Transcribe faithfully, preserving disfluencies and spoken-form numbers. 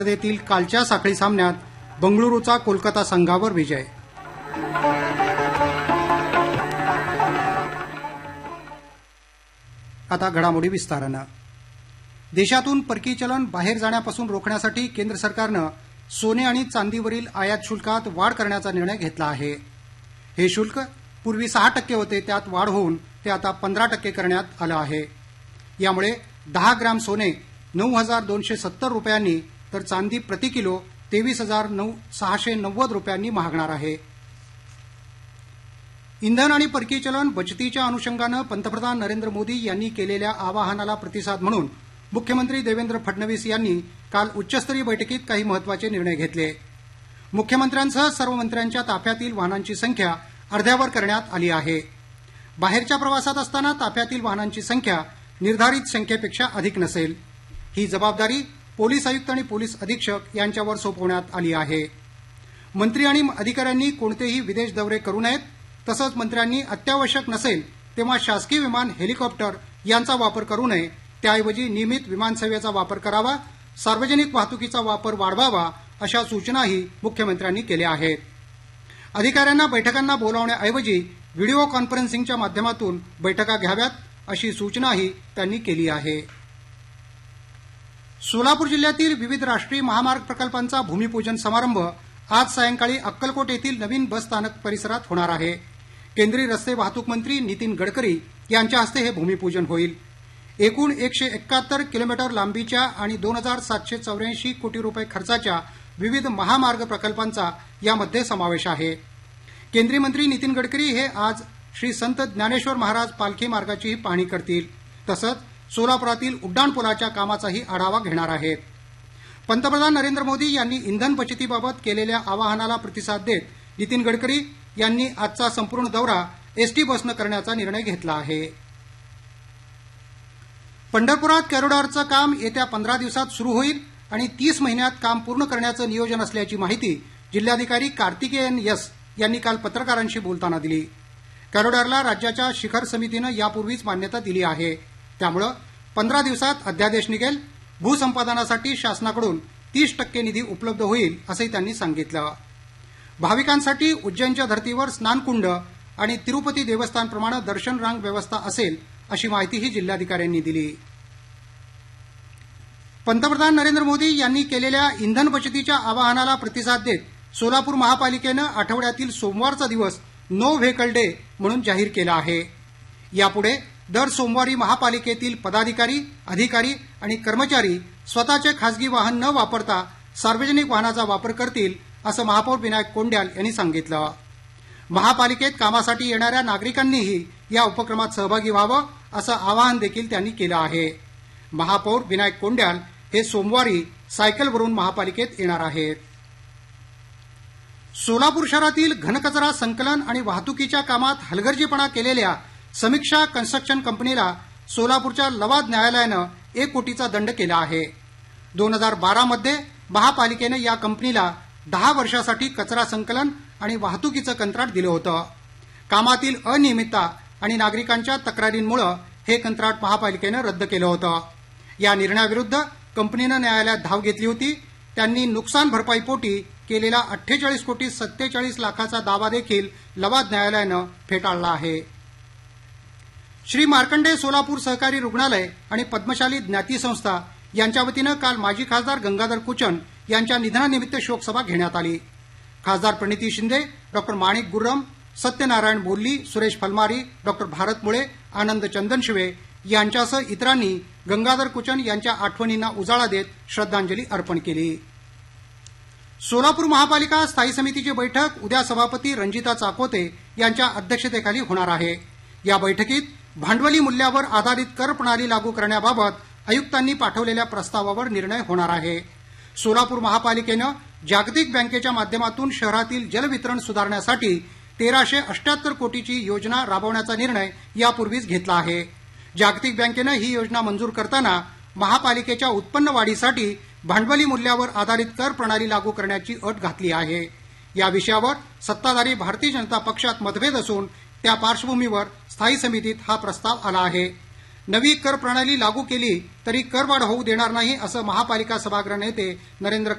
स्पर्धेतील कालच्या साखळी सामन्यात बंगळुरूचा कोलकाता संघावर विजय. आता घडामोडी विस्तारानं. देशातून परकीय चलन बाहेर जाण्यापासून रोखण्यासाठी केंद्र सरकारनं सोने आणि चांदीवरील आयात शुल्कात वाढ करण्याचा निर्णय घेतला आहे. हे शुल्क पूर्वी सहा टक्के होते, त्यात वाढ होऊन ते आता पंधरा टक्के करण्यात आलं आहे. यामुळे दहा ग्रॅम सोने नऊ हजार दोनशे सत्तर रुपयांनी तर चांदी प्रति किलो तेवीस हजार नऊ सहाशे नव्वद रुपयांनी महागणार आहे. इंधन आणि परकीय चलन बचतीच्या अनुषंगानं पंतप्रधान नरेंद्र मोदी यांनी केलेल्या आवाहनाला प्रतिसाद म्हणून मुख्यमंत्री देवेंद्र फडणवीस यांनी काल उच्चस्तरीय बैठकीत काही महत्वाचे निर्णय घेतले. मुख्यमंत्र्यांसह सर्व मंत्र्यांच्या ताफ्यातील वाहनांची संख्या अर्ध्यावर करण्यात आली आहे. बाहेरच्या प्रवासात असताना ताफ्यातील वाहनांची संख्या निर्धारित संख्येपेक्षा अधिक नसेल. ही जबाबदारी पोलीस आयुक्त आणि पोलीस अधीक्षक यांच्यावर सोपवण्यात आली आहे. मंत्री आणि अधिकाऱ्यांनी कोणतेही विदेश दौरे करू नयेत. तसंच मंत्र्यांनी अत्यावश्यक नसेल तेव्हा शासकीय विमान, हेलिकॉप्टर यांचा वापर करू नये. त्याऐवजी नियमित विमानसेवेचा वापर करावा, सार्वजनिक वाहतुकीचा वापर वाढवावा, अशा सूचनाही मुख्यमंत्र्यांनी केल्या आहेत. अधिकाऱ्यांना बैठकांना बोलावण्याऐवजी व्हिडिओ कॉन्फरन्सिंगच्या माध्यमातून बैठका घ्याव्यात, अशी सूचनाही त्यांनी केली आहे. सोलापूर जिल्ह्यातील विविध राष्ट्रीय महामार्ग प्रकल्पांचा भूमिपूजन समारंभ आज सायंकाळी अक्कलकोट येथील नवीन बस स्थानक परिसरात होणार आहे. केंद्रीय रस्ते वाहतूक मंत्री नितीन गडकरी यांच्या हस्ते हे भूमिपूजन होईल. एकूण एकशे एकाहत्तर किलोमीटर लांबीच्या आणि दोन हजार सातशे चौऱ्याऐंशी कोटी रुपये खर्चाच्या विविध महामार्ग प्रकल्पांचा यामध्ये समावेश आहे. केंद्रीय मंत्री नितीन गडकरी हे आज श्री संत ज्ञानेश्वर महाराज पालखी मार्गाचीही पाहणी करतील. तसंच सोलापुरातील उड्डाणपुलाच्या कामाचाही आढावा घेणार आहेत. पंतप्रधान नरेंद्र मोदी यांनी इंधन बचतीबाबत केलेल्या आवाहनाला प्रतिसाद देत नितीन गडकरी यांनी आजचा संपूर्ण दौरा एसटी बसनं करण्याचा निर्णय घेतला आहे. पंढरपुरात कॉरिडॉरचं काम येत्या पंधरा दिवसात सुरू होईल आणि तीस महिन्यात काम पूर्ण करण्याचं नियोजन असल्याची माहिती जिल्हाधिकारी कार्तिकेयन एस यांनी काल पत्रकारांशी बोलताना दिली. कॉरिडॉरला राज्याच्या शिखर समितीनं यापूर्वीच मान्यता दिली आहे. त्यामुळे पंधरा दिवसात अध्यादेश निघेल. भूसंपादनासाठी शासनाकडून तीस टक्के निधी उपलब्ध होईल, असंही त्यांनी सांगितलं. भाविकांसाठी उज्जैनच्या धर्तीवर स्नानकुंड आणि तिरुपती देवस्थानप्रमाणे दर्शन रांग व्यवस्था असेल, अशी माहितीही जिल्हाधिकाऱ्यांनी दिली. पंतप्रधान नरेंद्र मोदी यांनी केलेल्या इंधन बचतीच्या आवाहनाला प्रतिसाद देत सोलापूर महापालिकेनं आठवड्यातील सोमवारचा दिवस नो व्हेकल डे म्हणून जाहीर केला आहे. यापुढे दर सोमवारी महापालिकेतील पदाधिकारी, अधिकारी आणि कर्मचारी स्वतःचे खासगी वाहन न वापरता सार्वजनिक वाहनाचा वापर करतील, असं महापौर विनायक कोंड्याल यांनी सांगितलं. महापालिकेत कामासाठी येणाऱ्या नागरिकांनीही या उपक्रमात सहभागी व्हावं, असं आवाहन देखील त्यांनी केलं आहे. महापौर विनायक कोंड्याल हे सोमवारी सायकलवरून महापालिकेत येणार आहेत. सोलापूर शहरातील घनकचरा संकलन आणि वाहतुकीच्या कामात हलगर्जीपणा केलेल्या समीक्षा कन्स्ट्रक्शन कंपनीला सोलापूरच्या लवाद न्यायालयानं एक कोटीचा दंड केला आहे. दोन हजार बारा मध्ये महापालिकेनं या कंपनीला दहा वर्षासाठी कचरा संकलन आणि वाहतुकीचं कंत्राट दिलं होतं. कामातील अनियमितता आणि नागरिकांच्या तक्रारींमुळे हे कंत्राट महापालिकेनं रद्द केलं होतं. या निर्णयाविरुद्ध कंपनीनं न्यायालयात धाव घेतली होती. त्यांनी नुकसान भरपाईपोटी केलेला अठ्ठेचाळीस कोटी सत्तेचाळीस लाखाचा दावा देखील लवाद न्यायालयानं फेटाळला आहे. श्री मार्कंडे सोलापूर सहकारी रुग्णालय आणि पद्मशाली ज्ञाती संस्था यांच्या वतीनं काल माजी खासदार गंगाधर कुचन यांच्या निधनानिमित्त शोकसभा घेण्यात आली. खासदार प्रणिती शिंदे, डॉक्टर माणिक गुर्रम, सत्यनारायण बोल्ली, सुरेश फलमारी, डॉक्टर भारत मुळे, आनंद चंदनशिवे यांच्यासह इतरांनी गंगाधर कुचन यांच्या आठवणींना उजाळा देत श्रद्धांजली अर्पण केली. सोलापूर महापालिका स्थायी समितीची बैठक उद्या सभापती रणजिता चाकोते यांच्या अध्यक्षतेखाली होणार आहे. या बैठकीत भांडवली मूल्यावर आधारित कर प्रणाली लागू करण्याबाबत आयुक्तांनी पाठवलेल्या प्रस्तावावर निर्णय होणार आहे. सोलापूर महापालिकेनं जागतिक बँकेच्या माध्यमातून शहरातील जलवितरण सुधारण्यासाठी तेराशे अठ्ठ्याहत्तर कोटीची योजना राबवण्याचा निर्णय यापूर्वीच घेतला आहे. जागतिक बँकेनं ही योजना मंजूर करताना महापालिकेच्या उत्पन्न वाढीसाठी भांडवली मूल्यावर आधारित कर प्रणाली लागू करण्याची अट घातली आहे. या विषयावर सत्ताधारी भारतीय जनता पक्षात मतभेद असून त्या पार्श्वभूमीवर स्थायी समितीत हा प्रस्ताव आला आहे. नवी कर प्रणाली लागू केली तरी करवाढ होऊ देणार नाही असं महापालिका सभागृह नेते नरेंद्र